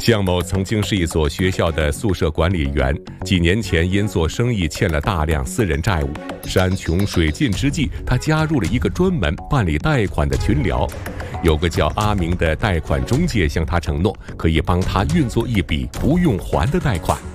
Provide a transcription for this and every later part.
向某曾经是一所学校的宿舍管理员，几年前因做生意欠了大量私人债务，山穷水尽之际，他加入了一个专门办理贷款的群聊。有个叫阿明的贷款中介向他承诺，可以帮他运作一笔不用还的贷款。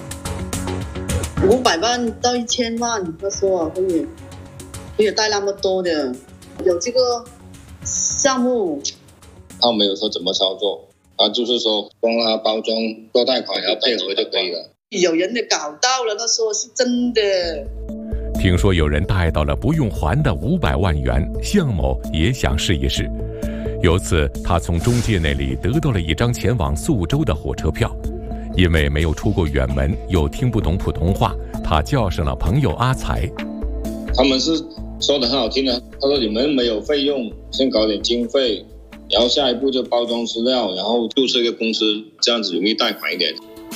500万到1000万，他说可以贷那么多的，有这个项目。 他没有说怎么操作，他就是说帮他包装做贷款，然后配合就可以了。 有人的搞到了，他说是真的。 听说有人贷到了不用还的500万元，向某也想试一试。由此，他从中介那里得到了一张前往苏州的火车票。因为没有出过远门，又听不懂普通话，他叫上了朋友阿才。 他们是说的很好听的，他说你们没有费用，先搞点经费，然后下一步就包装资料，然后注册一个公司，这样子容易贷款一点。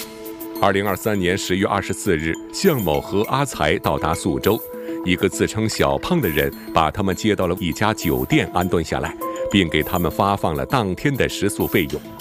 2023年10月24日，向某和阿才到达苏州，一个自称小胖的人把他们接到了一家酒店安顿下来，并给他们发放了当天的食宿费用。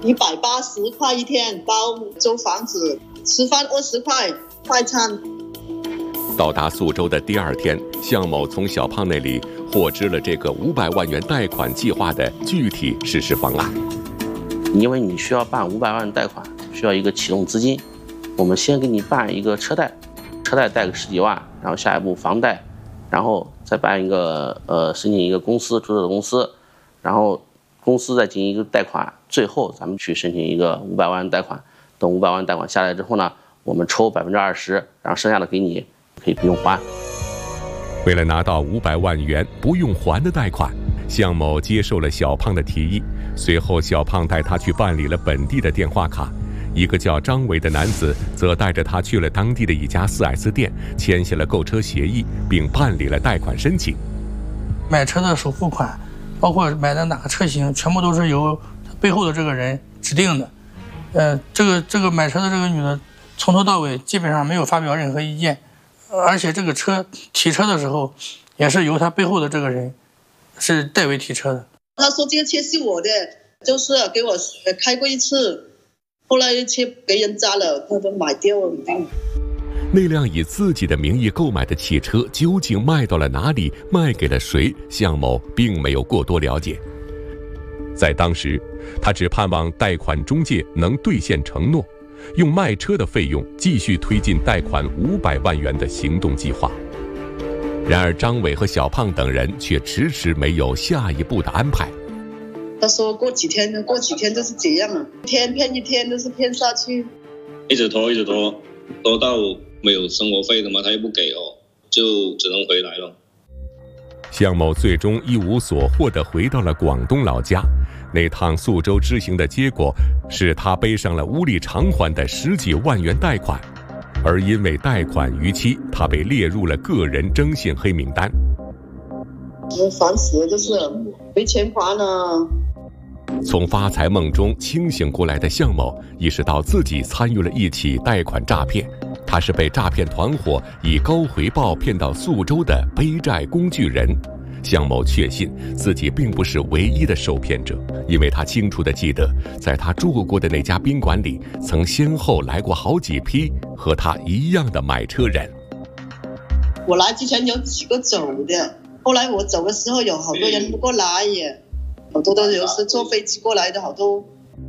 180块一天，包租房子，吃饭20块，快餐。 到达苏州的第二天，向某从小胖那里获知了这个500万元贷款计划的具体实施方案。 因为你需要办500万贷款，需要一个启动资金，我们先给你办一个车贷，车贷贷个10几万，然后下一步房贷，然后再办一个申请一个公司，注册的公司，然后公司再进行一个贷款，最后咱们去申请一个500万贷款。等500万贷款下来之后呢，我们抽20%，然后剩下的给你，可以不用还。 为了拿到500万元不用还的贷款，向某接受了小胖的提议。随后，小胖带他去办理了本地的电话卡。一个叫张伟的男子则带着他去了当地的一家 4S 店，签下了购车协议，并办理了贷款申请。 买车的首付款，包括买的哪个车型，全部都是由背后的这个人指定的。这个买车的这个女的，从头到尾基本上没有发表任何意见，而且这个车提车的时候，也是由他背后的这个人是代为提车的。 他说这个车是我的，就是给我开过一次，后来车给人砸了，他都买掉了。 那辆以自己的名义购买的汽车究竟卖到了哪里，卖给了谁，向某并没有过多了解。在当时，他只盼望贷款中介能兑现承诺，用卖车的费用继续推进贷款500万元的行动计划。然而，张伟和小胖等人却迟迟没有下一步的安排。 他说过几天就是这样了，一天骗一天，就是骗下去， 一直拖到没有生活费的嘛，他又不给就只能回来了。 向某最终一无所获地回到了广东老家。那趟苏州之行的结果是他背上了无力偿还的10几万元贷款，而因为贷款逾期，他被列入了个人征信黑名单。 我烦死了，就是没钱还了。 从发财梦中清醒过来的向某意识到自己参与了一起贷款诈骗，他是被诈骗团伙以高回报骗到苏州的背债工具人。向某确信自己并不是唯一的受骗者，因为他清楚地记得，在他住过的那家宾馆里，曾先后来过好几批和他一样的买车人。 我来之前有几个走的，后来我走的时候有好多人不过来耶，好多都有是坐飞机过来的，好多。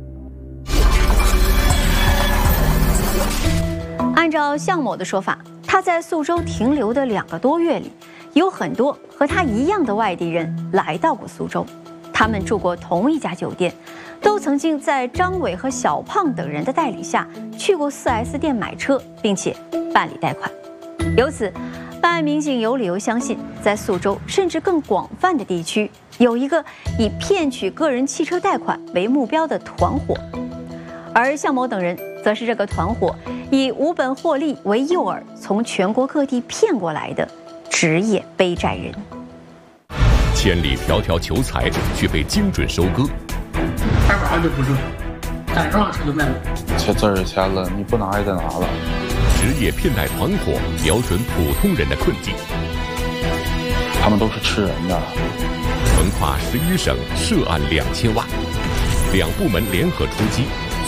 按照向某的说法，他在苏州停留的2个多月里，有很多和他一样的外地人来到过苏州，他们住过同一家酒店，都曾经在张伟和小胖等人的带领下去过 4S 店买车，并且办理贷款。由此，办案民警有理由相信，在苏州甚至更广泛的地区，有一个以骗取个人汽车贷款为目标的团伙，而向某等人则是这个团伙以无本获利为诱饵，从全国各地骗过来的职业背债人。 千里迢迢求财，却被精准收割。 200万就不挣，赶上车就卖了。 签字儿签了，你不拿也得拿了。 职业骗贷团伙瞄准普通人的困境， 他们都是吃人的。 横跨11省，涉案2000万，2部门联合出击，